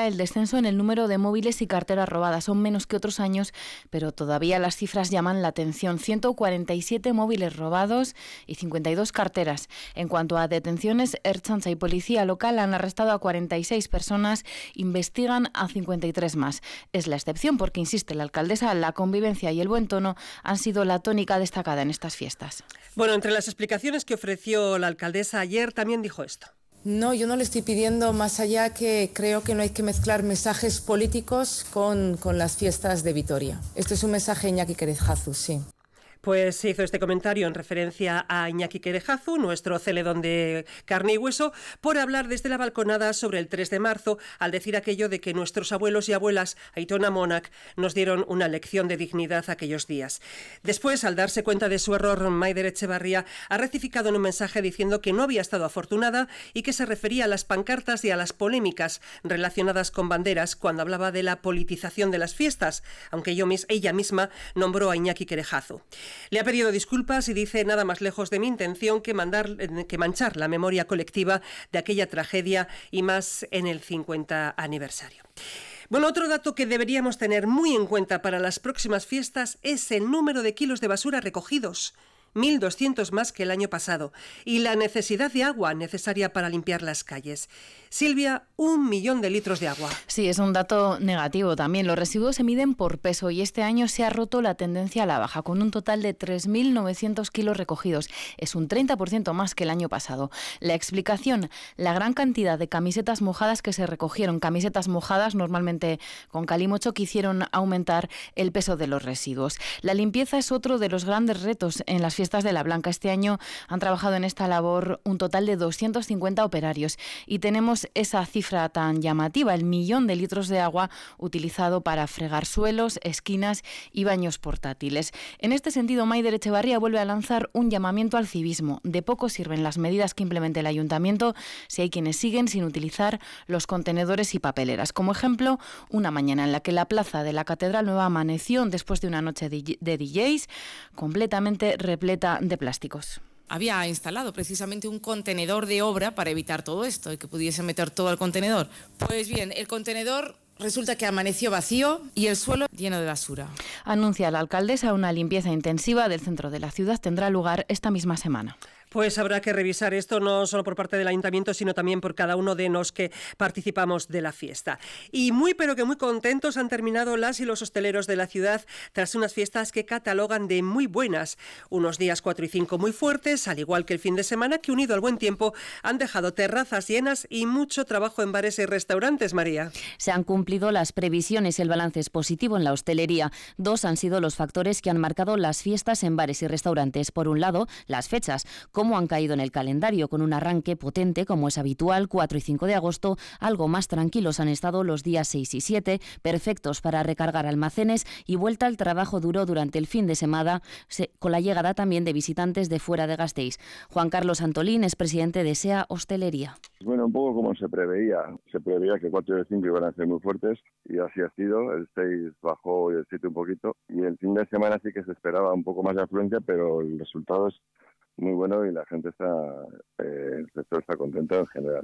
destaca el descenso en el número de móviles y carteras robadas. Son menos que otros años, pero todavía las cifras llaman la atención. 147 móviles robados y 52 carteras. En cuanto a detenciones, Ertzaintza y Policía Local han arrestado a 46 personas, investigan a 53 más. Es la excepción porque, insiste la alcaldesa, la convivencia y el buen tono han sido la tónica destacada en estas fiestas. Bueno, entre las explicaciones que ofreció la alcaldesa ayer también dijo esto. No, yo no le estoy pidiendo más allá, que creo que no hay que mezclar mensajes políticos con las fiestas de Vitoria. Este es un mensaje Iñaki Querejazu, sí. Pues se hizo este comentario en referencia a Iñaki Querejazu, nuestro celedón de carne y hueso, por hablar desde la balconada sobre el 3 de marzo, al decir aquello de que nuestros abuelos y abuelas, Aitona Mónac, nos dieron una lección de dignidad aquellos días. Después, al darse cuenta de su error, Maider Etxebarria ha rectificado en un mensaje diciendo que no había estado afortunada y que se refería a las pancartas y a las polémicas relacionadas con banderas cuando hablaba de la politización de las fiestas, aunque ella misma nombró a Iñaki Querejazu. Le ha pedido disculpas y dice: nada más lejos de mi intención que manchar la memoria colectiva de aquella tragedia, y más en el 50 aniversario. Bueno, otro dato que deberíamos tener muy en cuenta para las próximas fiestas es el número de kilos de basura recogidos. 1.200 más que el año pasado, y la necesidad de agua necesaria para limpiar las calles. Silvia, 1 millón de litros de agua. Sí, es un dato negativo también. Los residuos se miden por peso y este año se ha roto la tendencia a la baja, con un total de 3.900 kilos recogidos. Es un 30% más que el año pasado. La explicación: la gran cantidad de camisetas mojadas que se recogieron. Camisetas mojadas normalmente con calimocho, que hicieron aumentar el peso de los residuos. La limpieza es otro de los grandes retos en las fiestas de la Blanca. Este año han trabajado en esta labor un total de 250 operarios y tenemos esa cifra tan llamativa, el 1 millón de litros de agua utilizado para fregar suelos, esquinas y baños portátiles. En este sentido, Maider Etxebarria vuelve a lanzar un llamamiento al civismo. De poco sirven las medidas que implemente el ayuntamiento si hay quienes siguen sin utilizar los contenedores y papeleras. Como ejemplo, una mañana en la que la plaza de la Catedral Nueva amaneció, después de una noche de DJs, completamente repleta de plásticos. Había instalado precisamente un contenedor de obra para evitar todo esto y que pudiese meter todo al contenedor. Pues bien, el contenedor resulta que amaneció vacío y el suelo lleno de basura. Anuncia la alcaldesa: una limpieza intensiva del centro de la ciudad tendrá lugar esta misma semana. Pues habrá que revisar esto no solo por parte del ayuntamiento, sino también por cada uno de los que participamos de la fiesta. Y pero que muy contentos han terminado las y los hosteleros de la ciudad tras unas fiestas que catalogan de muy buenas. Unos días 4 y 5 muy fuertes, al igual que el fin de semana, que unido al buen tiempo han dejado terrazas llenas y mucho trabajo en bares y restaurantes, María. Se han cumplido las previsiones, el balance es positivo en la hostelería. 2 han sido los factores que han marcado las fiestas en bares y restaurantes. Por un lado, las fechas, cómo han caído en el calendario, con un arranque potente como es habitual, 4 y 5 de agosto. Algo más tranquilos han estado los días 6 y 7, perfectos para recargar almacenes, y vuelta al trabajo duro durante el fin de semana, con la llegada también de visitantes de fuera de Gasteiz. Juan Carlos Antolín es presidente de SEA Hostelería. Bueno, un poco como se preveía que 4 y 5 iban a ser muy fuertes, y así ha sido. El 6 bajó y el 7 un poquito, y el fin de semana sí que se esperaba un poco más de afluencia, pero el resultado es muy bueno y la gente el sector está contento en general.